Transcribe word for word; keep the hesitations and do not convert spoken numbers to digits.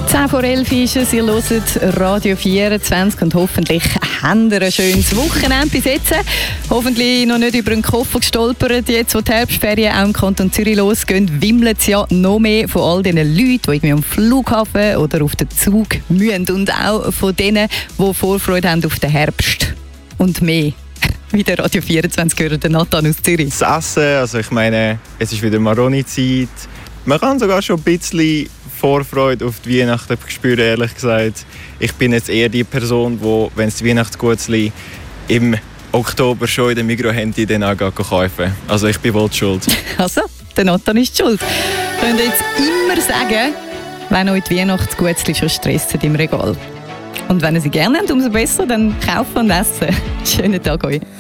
zehn vor elf ist es, ihr hört Radio vierundzwanzig und hoffentlich habt ihr ein schönes Wochenende bis jetzt. Hoffentlich noch nicht über den Koffer gestolpert. Jetzt, wo die Herbstferien auch im Kanton Zürich losgehen, wimmelt es ja noch mehr von all diesen Leuten, die irgendwie am Flughafen oder auf den Zug müssen. Und auch von denen, die Vorfreude haben auf den Herbst. Und mehr. Wie der Radio vierundzwanzig gehört, der Nathan aus Zürich. Das Essen, also ich meine, es ist wieder Maroni-Zeit. Man kann sogar schon ein bisschen Vorfreude auf die Weihnachten spüren, ehrlich gesagt. Ich bin jetzt eher die Person, die, wenn es die Weihnachtsgutzli im Oktober schon in den Migros-Handy dann auch kaufen. Also ich bin wohl die schuld. Also, der Nathan ist die schuld. Könnt ihr jetzt immer sagen, wenn euch die Weihnachtsgutzli schon stressen im Regal. Und wenn ihr sie gerne habt, umso besser, dann kaufen und essen. Schönen Tag euch.